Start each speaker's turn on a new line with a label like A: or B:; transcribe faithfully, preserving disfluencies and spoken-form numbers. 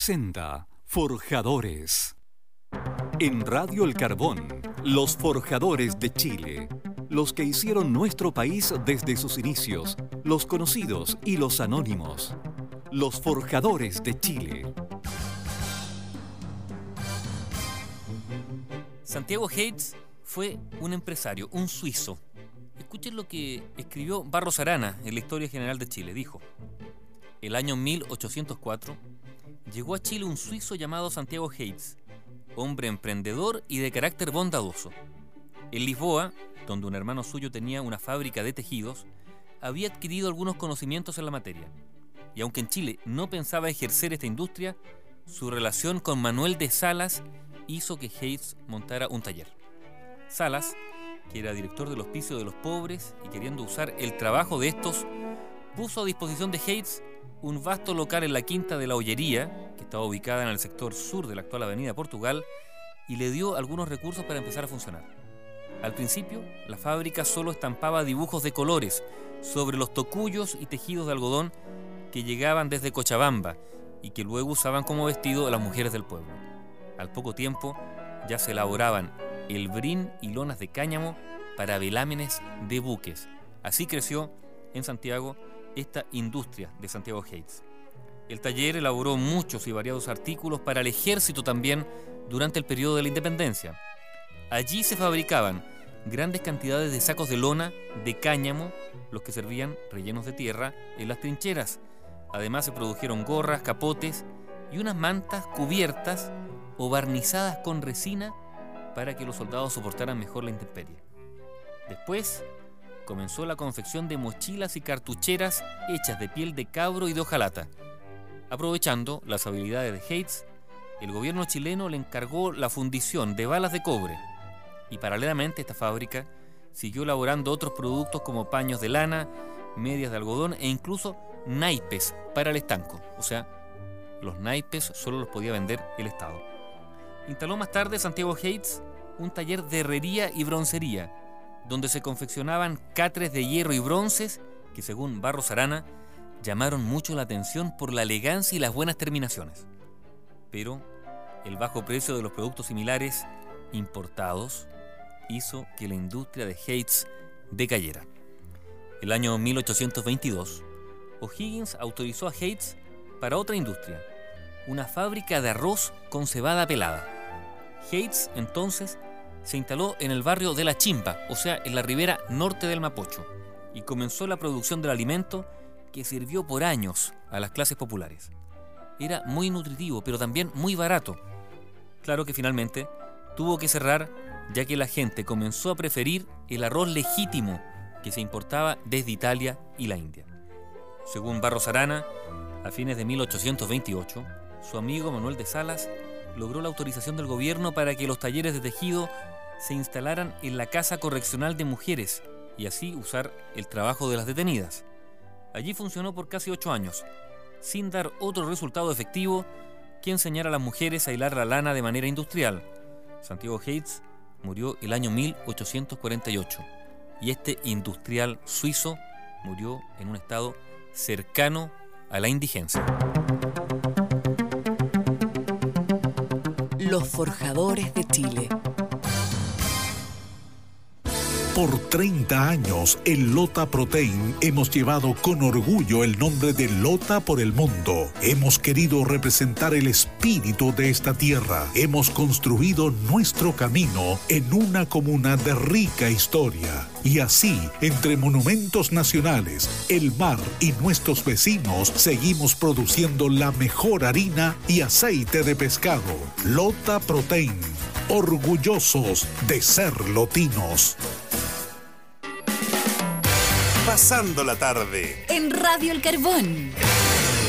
A: Senda Forjadores. En Radio El Carbón, los forjadores de Chile. Los que hicieron nuestro país desde sus inicios, los conocidos y los anónimos. Los forjadores de Chile.
B: Santiago Heitz fue un empresario, un suizo. Escuchen lo que escribió Barros Arana en la Historia General de Chile. Dijo: el año mil ochocientos cuatro llegó a Chile un suizo llamado Santiago Heitz, hombre emprendedor y de carácter bondadoso. En Lisboa, donde un hermano suyo tenía una fábrica de tejidos, había adquirido algunos conocimientos en la materia. Y aunque en Chile no pensaba ejercer esta industria, su relación con Manuel de Salas hizo que Heitz montara un taller. Salas, que era director del Hospicio de los Pobres y queriendo usar el trabajo de estos, puso a disposición de Heitz un vasto local en la Quinta de la Ollería, que estaba ubicada en el sector sur de la actual Avenida Portugal, y le dio algunos recursos para empezar a funcionar. Al principio, la fábrica solo estampaba dibujos de colores sobre los tocuyos y tejidos de algodón que llegaban desde Cochabamba y que luego usaban como vestido las mujeres del pueblo. Al poco tiempo, ya se elaboraban el brin y lonas de cáñamo para velámenes de buques. Así creció en Santiago esta industria de Santiago Heitz. El taller elaboró muchos y variados artículos para el ejército también durante el periodo de la independencia. Allí se fabricaban grandes cantidades de sacos de lona, de cáñamo, los que servían rellenos de tierra en las trincheras. Además se produjeron gorras, capotes y unas mantas cubiertas o barnizadas con resina para que los soldados soportaran mejor la intemperie. Después comenzó la confección de mochilas y cartucheras hechas de piel de cabro y de hojalata. Aprovechando las habilidades de Heitz, el gobierno chileno le encargó la fundición de balas de cobre y paralelamente esta fábrica siguió elaborando otros productos como paños de lana, medias de algodón e incluso naipes para el estanco. O sea, los naipes solo los podía vender el Estado. Instaló más tarde Santiago Heitz un taller de herrería y broncería, donde se confeccionaban catres de hierro y bronces que, según Barros Arana, llamaron mucho la atención por la elegancia y las buenas terminaciones. Pero el bajo precio de los productos similares importados hizo que la industria de Heitz decayera. El año mil ochocientos veintidós, O'Higgins autorizó a Heitz para otra industria, una fábrica de arroz con cebada pelada. Heitz entonces se instaló en el barrio de La Chimba, o sea, en la ribera norte del Mapocho, y comenzó la producción del alimento que sirvió por años a las clases populares. Era muy nutritivo, pero también muy barato. Claro que finalmente tuvo que cerrar, ya que la gente comenzó a preferir el arroz legítimo que se importaba desde Italia y la India. Según Barros Arana, a fines de mil ochocientos veintiocho, su amigo Manuel de Salas logró la autorización del gobierno para que los talleres de tejido se instalaran en la Casa Correccional de Mujeres y así usar el trabajo de las detenidas. Allí funcionó por casi ocho años, sin dar otro resultado efectivo que enseñar a las mujeres a hilar la lana de manera industrial. Santiago Heitz murió el año mil ochocientos cuarenta y ocho y este industrial suizo murió en un estado cercano a la indigencia.
C: Los forjadores de Chile.
D: Por treinta años, en Lota Protein hemos llevado con orgullo el nombre de Lota por el mundo. Hemos querido representar el espíritu de esta tierra. Hemos construido nuestro camino en una comuna de rica historia. Y así, entre monumentos nacionales, el mar y nuestros vecinos, seguimos produciendo la mejor harina y aceite de pescado. Lota Protein, orgullosos de ser lotinos.
E: Pasando la tarde
C: En Radio El Carbón.